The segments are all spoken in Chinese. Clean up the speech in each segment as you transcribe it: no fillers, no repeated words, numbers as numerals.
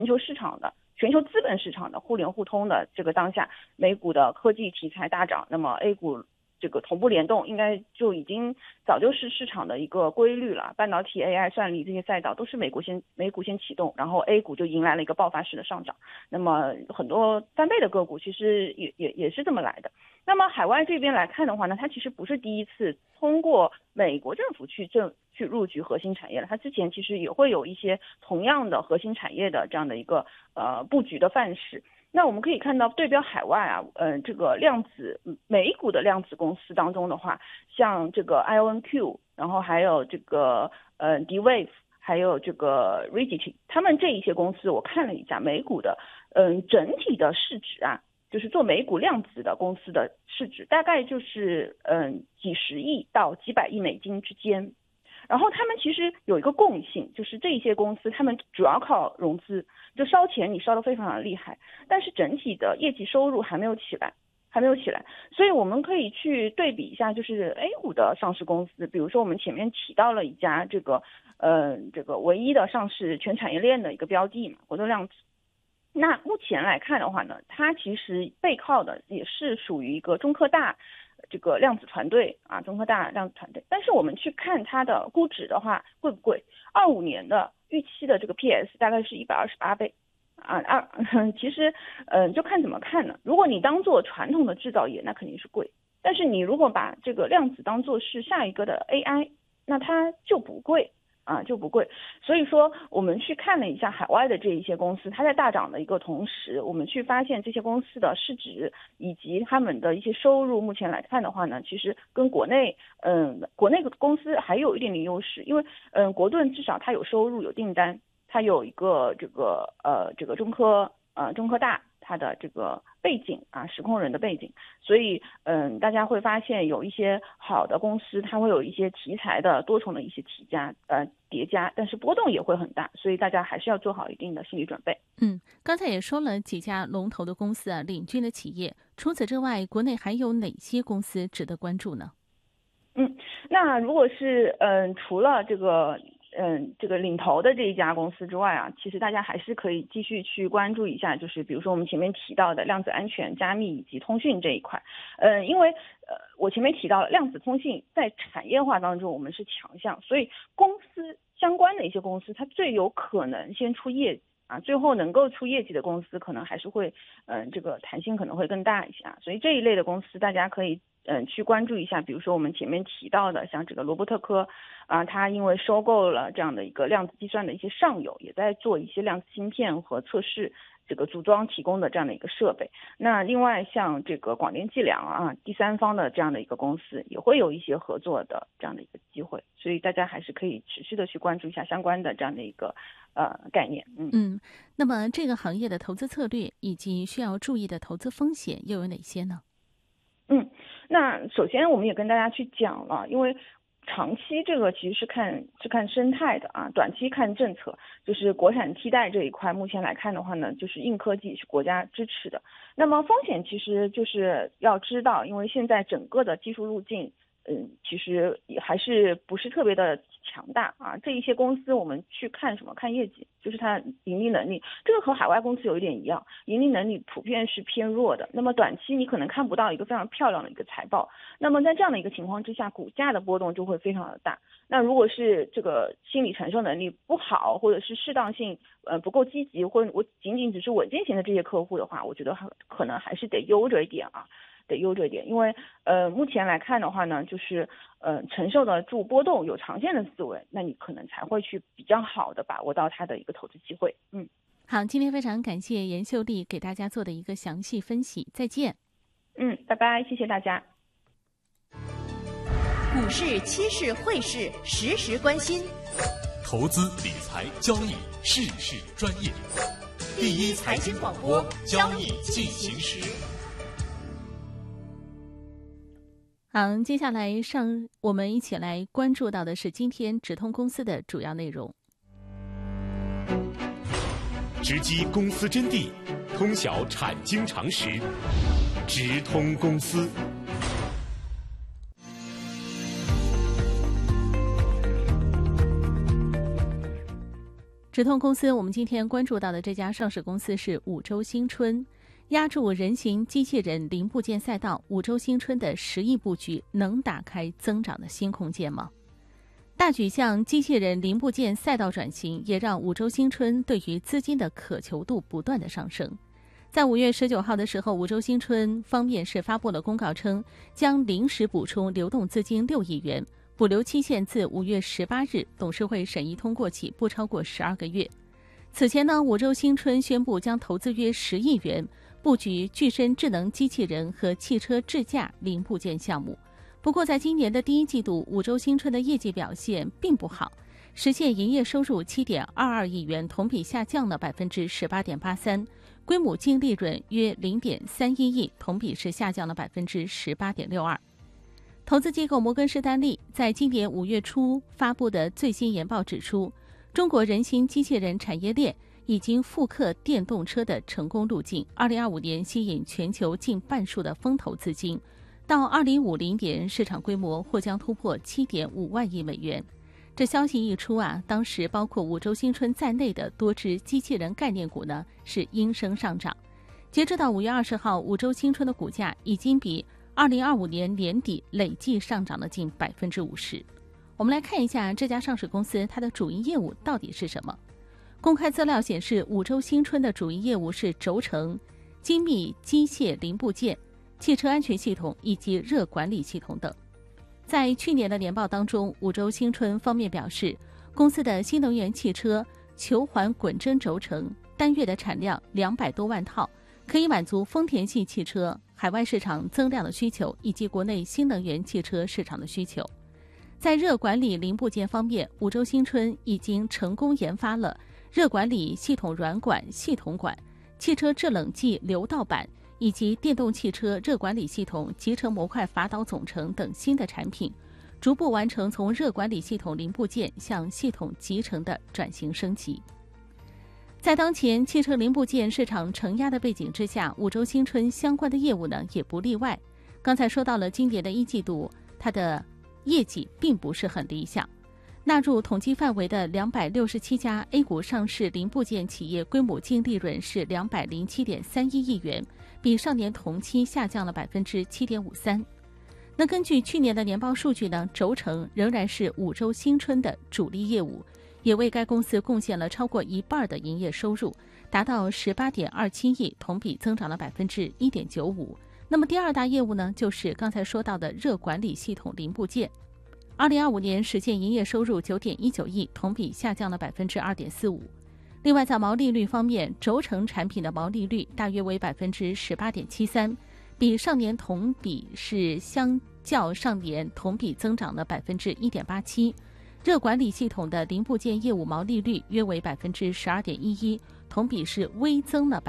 球市场的。全球资本市场的互联互通的这个当下，美股的科技题材大涨，那么 A 股这个同步联动，应该就已经早就是市场的一个规律了。半导体、AI、算力这些赛道都是美股先启动，然后 A 股就迎来了一个爆发式的上涨。那么很多翻倍的个股其实也是这么来的。那么海外这边来看的话呢，它其实不是第一次通过美国政府去入局核心产业了，它之前其实也会有一些同样的核心产业的这样的一个布局的范式。那我们可以看到，对标海外啊，这个美股的量子公司当中的话，像这个 IONQ， 然后还有这个D-Wave， 还有这个 Rigidity， 他们这一些公司我看了一下，美股的整体的市值啊，就是做美股量子的公司的市值大概就是几十亿到几百亿美金之间。然后他们其实有一个共性，就是这些公司他们主要靠融资，就烧钱你烧得非常的厉害，但是整体的业绩收入还没有起来。所以我们可以去对比一下，就是 A 股的上市公司，比如说我们前面提到了一家这个唯一的上市全产业链的一个标的嘛，国盾量子。那目前来看的话呢，它其实背靠的也是属于一个中科大这个量子团队啊，中科大量子团队。但是我们去看它的估值的话，贵不贵？25年的预期的这个 PS 大概是128倍啊。其实就看怎么看呢？如果你当做传统的制造业，那肯定是贵。但是你如果把这个量子当做是下一个的 AI， 那它就不贵。所以说我们去看了一下海外的这一些公司，它在大涨的一个同时，我们去发现这些公司的市值以及他们的一些收入，目前来看的话呢，其实跟国内公司还有一点点优势，因为国盾至少它有收入有订单，它有一个这个中科大它的这个背景啊，时空人的背景，所以大家会发现有一些好的公司，它会有一些题材的多重的一些叠加，但是波动也会很大，所以大家还是要做好一定的心理准备。 刚才也说了几家龙头的公司啊，领军的企业，除此之外，国内还有哪些公司值得关注呢？ 那如果是除了这个领头的这一家公司之外啊，其实大家还是可以继续去关注一下，就是比如说我们前面提到的量子安全、加密以及通讯这一块。因为我前面提到了量子通信在产业化当中我们是强项，所以公司相关的一些公司，它最有可能先出业绩啊，最后能够出业绩的公司可能还是会这个弹性可能会更大一些啊，所以这一类的公司大家可以去关注一下。比如说我们前面提到的像这个罗伯特科啊，它因为收购了这样的一个量子计算的一些上游，也在做一些量子芯片和测试这个组装提供的这样的一个设备。那另外像这个广电计量啊，第三方的这样的一个公司也会有一些合作的这样的一个机会，所以大家还是可以持续的去关注一下相关的这样的一个概念。 那么这个行业的投资策略以及需要注意的投资风险又有哪些呢？ 那首先我们也跟大家去讲了，因为长期这个其实是看生态的啊，短期看政策，就是国产替代这一块，目前来看的话呢，就是硬科技是国家支持的。那么风险其实就是要知道，因为现在整个的技术路径其实还是不是特别的强大啊。这一些公司我们去看什么？看业绩，就是它盈利能力，这个和海外公司有一点一样，盈利能力普遍是偏弱的。那么短期你可能看不到一个非常漂亮的一个财报，那么在这样的一个情况之下，股价的波动就会非常的大。那如果是这个心理承受能力不好，或者是适当性不够积极，或者我仅仅只是稳健型的这些客户的话，我觉得可能还是得悠着一点啊。因为目前来看的话呢，就是承受得住波动，有长线的思维，那你可能才会去比较好的把握到它的一个投资机会。 好，今天非常感谢严秀丽给大家做的一个详细分析，再见。 拜拜，谢谢大家。 股市、期市、汇市，时时关心。 投资理财交易，事事专业。第一财经广播，交易进行时。 好，接下来我们一起来关注到的是今天直通公司的主要内容。 直击公司真谛，通晓产经常识，直通公司。 直直通公司，我们今天关注到的这家上市公司是五洲新春。压住人形机器人零部件赛道，五洲新春的10亿布局能打开增长的新空间吗？大举向机器人零部件赛道转型，也让五洲新春对于资金的渴求度不断的上升。在5月19号的时候，五洲新春方面是发布了公告称，将临时补充流动资金6亿元，补留期限自5月18日董事会审议通过起不超过12个月。此前呢，五洲新春宣布将投资约10亿元布局具身智能机器人和汽车智驾零部件项目。不过在今年的第一季度，五洲新春的业绩表现并不好，实现营业收入7.22亿元，同比下降了18.83%，规模净利润约0.31亿，同比是下降了18.62%。投资机构摩根士丹利在今年5月初发布的最新研报指出，中国人形机器人产业链已经复刻电动车的成功路径，2025年吸引全球近半数的风投资金，到2050年市场规模或将突破7.5万亿美元。这消息一出啊，当时包括五洲新春在内的多只机器人概念股呢是应声上涨。截止到5月20号，五洲新春的股价已经比2025年年底累计上涨了近50%。我们来看一下这家上市公司它的主营业务到底是什么。公开资料显示，五洲新春的主营业务是轴承、精密机械零部件、汽车安全系统以及热管理系统等。在去年的年报当中，五洲新春方面表示，公司的新能源汽车球环滚针轴承单月的产量200多万套，可以满足丰田系汽车海外市场增量的需求以及国内新能源汽车市场的需求。在热管理零部件方面，五洲新春已经成功研发了热管理系统软管、系统管、汽车制冷剂流道板以及电动汽车热管理系统集成模块法导总成等新的产品，逐步完成从热管理系统零部件向系统集成的转型升级。在当前汽车零部件市场承压的背景之下，五洲新春相关的业务呢也不例外。刚才说到了今年的一季度，它的业绩并不是很理想。纳入统计范围的267家 A 股上市零部件企业规模净利润是207.31亿元，比上年同期下降了7.53%。那根据去年的年报数据呢，轴承仍然是五洲新春的主力业务，也为该公司贡献了超过一半的营业收入，达到18.27亿，同比增长了1.95%。那么第二大业务呢，就是刚才说到的热管理系统零部件。2025年实现营业收入9.19亿，同比下降了2.45%。另外在毛利率方面，轴承产品的毛利率大约为18.73%，比上年同比是相较上年同比增长了1.87%。热管理系统的零部件业务毛利率约为12.11%，同比是微增了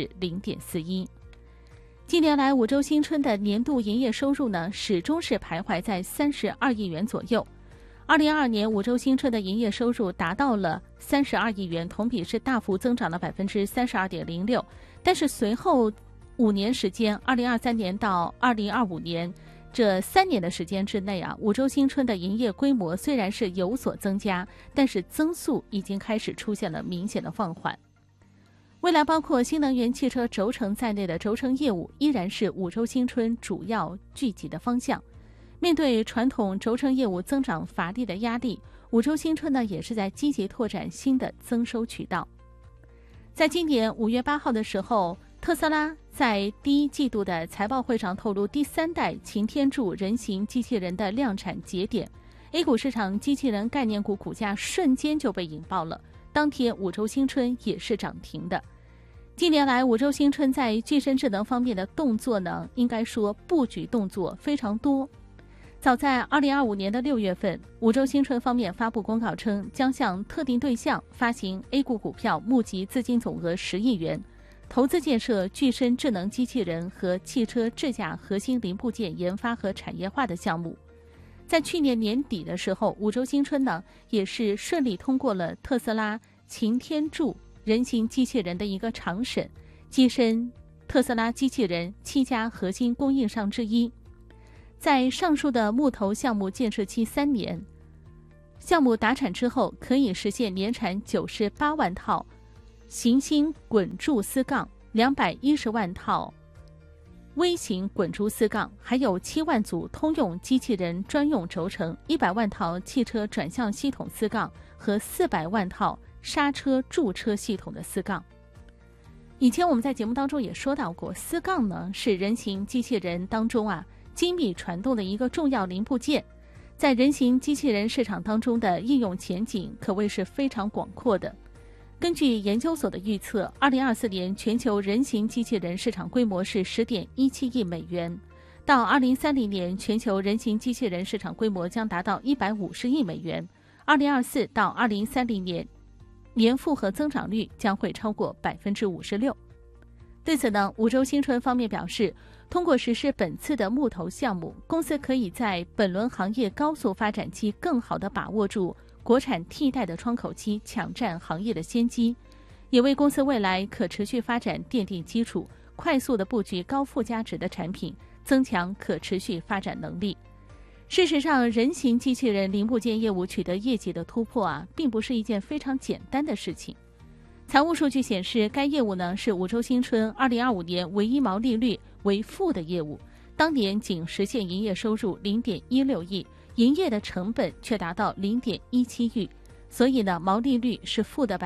0.41%。近年来，五洲新春的年度营业收入呢，始终是徘徊在32亿元左右。2022年，五洲新春的营业收入达到了32亿元，同比是大幅增长了32.06%。但是随后5年时间，2023年到2025年这3年的时间之内啊，五洲新春的营业规模虽然是有所增加，但是增速已经开始出现了明显的放缓。未来包括新能源汽车轴承在内的轴承业务依然是五洲新春主要聚集的方向。面对传统轴承业务增长乏力的压力，五洲新春呢也是在积极拓展新的增收渠道。在今年5月8号的时候，特斯拉在第一季度的财报会上透露第3代擎天柱人形机器人的量产节点， A 股市场机器人概念股股价瞬间就被引爆了，当天五洲新春也是涨停的。近年来，五洲新春在具身智能方面的动作呢，应该说布局动作非常多。早在2025年的6月份，五洲新春方面发布公告称，将向特定对象发行 A 股股票，募集资金总额10亿元，投资建设具身智能机器人和汽车智驾核心零部件研发和产业化的项目。在去年年底的时候，五洲新春呢也是顺利通过了特斯拉擎天柱人形机器人的一个常审，跻身特斯拉机器人7家核心供应商之一。在上述的募投项目建设期3年， 项目达产之后，可以实现年产98万套行星滚柱丝杠、210万套微型滚珠丝杠，还有7万组通用机器人专用轴承、100万套汽车转向系统丝杠和400万套刹车驻车系统的丝杠。以前我们在节目当中也说到过，丝杠呢是人形机器人当中精密传动的一个重要零部件，在人形机器人市场当中的应用前景可谓是非常广阔的。根据研究所的预测，2024年全球人形机器人市场规模是10.17亿美元，到2030年全球人形机器人市场规模将达到150亿美元，2024到2030年年复合增长率将会超过56%。对此呢，五洲新春方面表示，通过实施本次的募投项目，公司可以在本轮行业高速发展期更好地把握住国产替代的窗口期，抢占行业的先机，也为公司未来可持续发展奠定基础，快速地布局高附加值的产品，增强可持续发展能力。事实上，人形机器人零部件业务取得业绩的突破并不是一件非常简单的事情。财务数据显示，该业务呢是五洲新春2025年唯一毛利率为负的业务，当年仅实现营业收入0.16亿，营业的成本却达到0.17亿，所以呢，毛利率是负的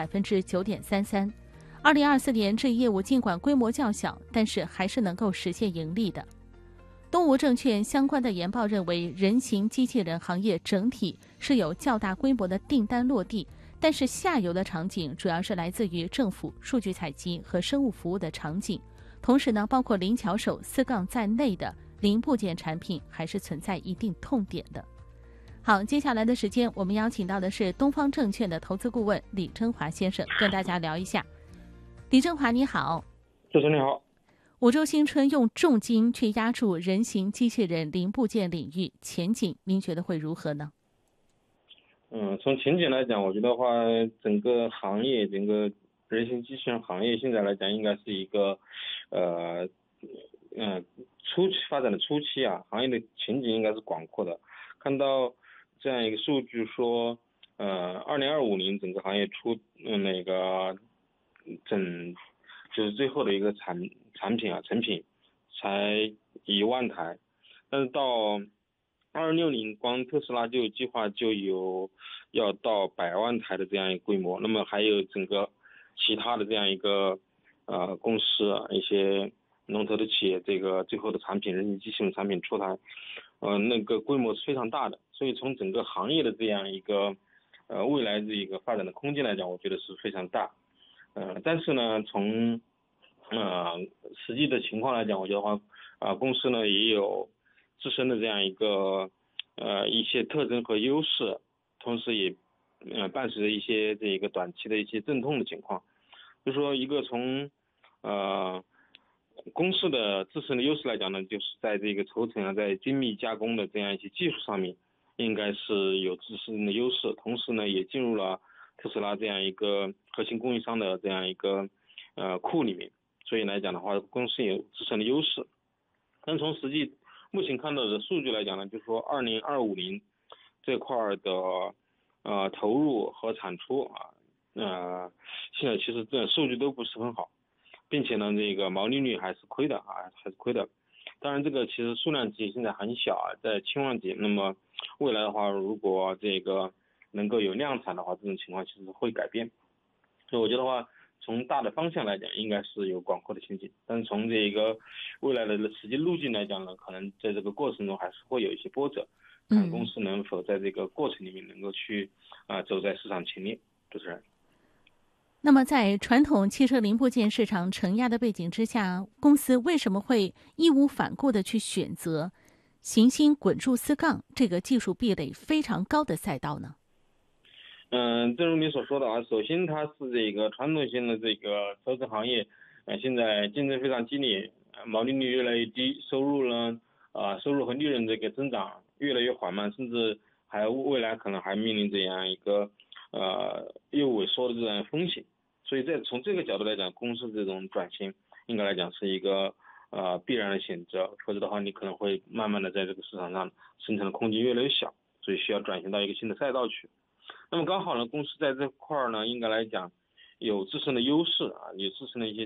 9.33%。2024年这一业务尽管规模较小，但是还是能够实现盈利的。东吴证券相关的研报认为，人形机器人行业整体是有较大规模的订单落地，但是下游的场景主要是来自于政府、数据采集和生物服务的场景，同时呢，包括灵巧手、丝杠在内的零部件产品还是存在一定痛点的。好，接下来的时间我们邀请到的是东方证券的投资顾问李振华先生，跟大家聊一下。李振华你好。 主持人你好。 五洲新春用重金去压注人形机器人零部件领域，前景您觉得会如何呢？ 从前景来讲，我觉得话，整个行业，整个人形机器人行业现在来讲，应该是一个初期发展的初期行业的前景应该是广阔的。看到这样一个数据说，2025年整个行业出就是最后的一个产品成品才1万台，但是到2026年光特斯拉就计划就有要到100万台的这样一个规模，那么还有整个其他的这样一个公司一些龙头的企业，这个最后的产品人形机器人产品出台，那个规模是非常大的，所以从整个行业的这样一个未来的一个发展的空间来讲，我觉得是非常大。但是呢，从实际的情况来讲，我觉得话公司呢也有自身的这样一个一些特征和优势，同时也伴随着一些这个短期的一些阵痛的情况。就是说一个从公司的自身的优势来讲呢，就是在这个轴承在精密加工的这样一些技术上面应该是有自身的优势，同时呢也进入了特斯拉这样一个核心供应商的这样一个库里面，所以来讲的话，公司有自身的优势。但从实际目前看到的数据来讲呢，就是说2025年这块的投入和产出现在其实这数据都不是很好，并且呢这个毛利率还是亏的当然这个其实数量级现在很小在1000万级，那么未来的话，如果这个能够有量产的话，这种情况其实会改变。所以我觉得话，从大的方向来讲，应该是有广阔的前景，但是从这个未来的实际路径来讲呢，可能在这个过程中还是会有一些波折，看公司能否在这个过程里面能够去走在市场前列。主持人。 那么在传统汽车零部件市场承压的背景之下，公司为什么会义无反顾地去选择行星滚柱丝杠这个技术壁垒非常高的赛道呢？ 正如你所说的首先它是这个传统性的这个车子行业现在竞争非常激烈，毛利率越来越低，收入和利润这个增长越来越缓慢，甚至未来可能还面临这样一个业务萎缩的这样风险。所以从这个角度来讲，公司这种转型应该来讲是一个必然的选择，否则的话你可能会慢慢的在这个市场上生存的空间越来越小，所以需要转型到一个新的赛道去。 那么刚好呢，公司在这块儿呢，应该来讲有自身的优势啊，有自身的一些